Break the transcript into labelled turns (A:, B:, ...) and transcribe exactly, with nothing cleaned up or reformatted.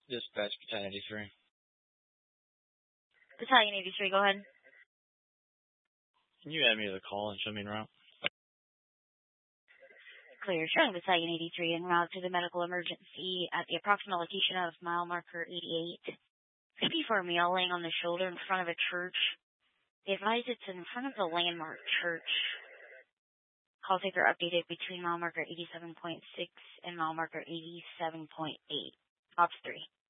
A: Dispatch Battalion eighty-three.
B: Battalion eighty-three, go ahead.
A: Can you add me to the call and show me en route?
B: Clear. Showing Battalion eighty-three en route to the medical emergency at the approximate location of mile marker eighty-eight. fifty-four male laying on the shoulder in front of a church. They advise it's in front of the landmark church. Call taker updated between mile marker eighty-seven point six and mile marker eighty-seven point eight. Ops three.